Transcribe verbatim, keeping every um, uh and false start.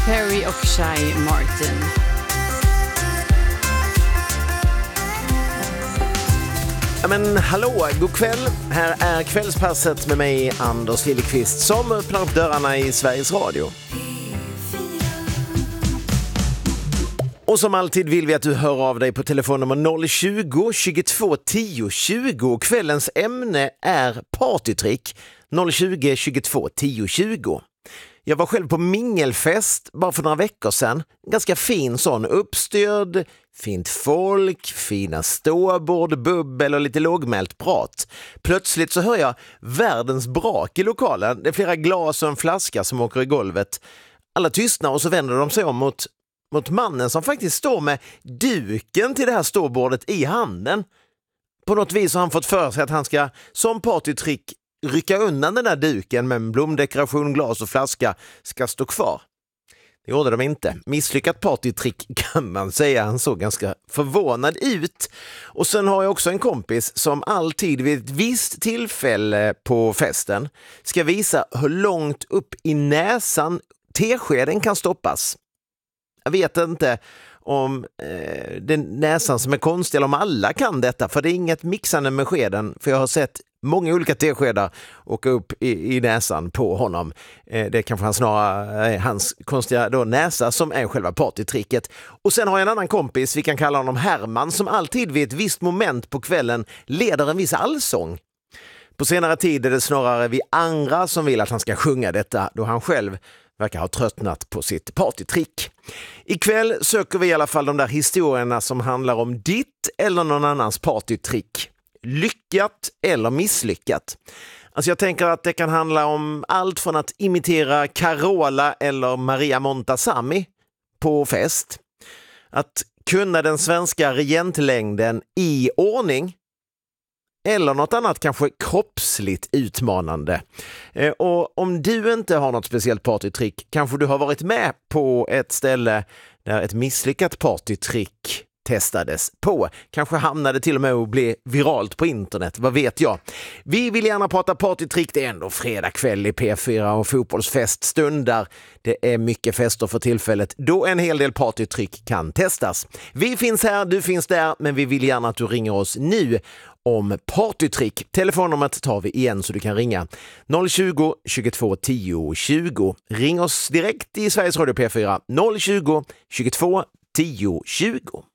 Perry och Shy Martin. Ja, men hallå, god kväll. Här är kvällspasset med mig, Anders Lillekvist, som öppnar upp dörrarna i Sveriges Radio. Och som alltid vill vi att du hör av dig på telefonnummer noll tjugo, tjugotvå tio tjugo. Kvällens ämne är partytrick. noll tjugo, tjugotvå tio tjugo. Jag var själv på mingelfest bara för några veckor sedan. Ganska fin sån, uppstyrd, fint folk, fina ståbord, bubbel och lite lågmält prat. Plötsligt så hör jag världens brak i lokalen. Det är flera glas och en flaska som åker i golvet. Alla tystnar och så vänder de sig om mot, mot mannen som faktiskt står med duken till det här ståbordet i handen. På något vis har han fått för sig att han ska som partytrick rycka undan den där duken med en blomdekoration, glas och flaska ska stå kvar. Det gjorde de inte. Misslyckat partytrick kan man säga. Han såg ganska förvånad ut. Och sen har jag också en kompis som alltid vid ett visst tillfälle på festen ska visa hur långt upp i näsan teskeden kan stoppas. Jag vet inte om eh, den näsan som är konstig eller om alla kan detta, för det är inget mixande med skeden, för jag har sett många olika teskedar åka upp i, i näsan på honom. Eh, det är kanske han snarare eh, hans konstiga då, näsa som är själva partytricket. Och sen har jag en annan kompis, vi kan kalla honom Herman, som alltid vid ett visst moment på kvällen leder en viss allsång. På senare tid är det snarare vi andra som vill att han ska sjunga detta, då han själv verkar ha tröttnat på sitt partytrick. Ikväll söker vi i alla fall de där historierna som handlar om ditt eller någon annans partytrick. Lyckat eller misslyckat. Alltså jag tänker att det kan handla om allt från att imitera Carola eller Maria Montazami på fest. Att kunna den svenska regentlängden i ordning. Eller något annat kanske kroppsligt utmanande. Eh, och om du inte har något speciellt partytrick, kanske du har varit med på ett ställe där ett misslyckat partytrick testades på. Kanske hamnade till och med att bli viralt på internet, vad vet jag. Vi vill gärna prata partytrick, det är ändå fredag kväll i P fyra och fotbollsfest stundar. Det är mycket fester för tillfället, då en hel del partytrick kan testas. Vi finns här, du finns där, men vi vill gärna att du ringer oss nu om partytrick. Telefonnumret tar vi igen så du kan ringa noll tjugo, tjugotvå tio tjugo. Ring oss direkt i Sveriges Radio P fyra noll tjugo, tjugotvå tio tjugo.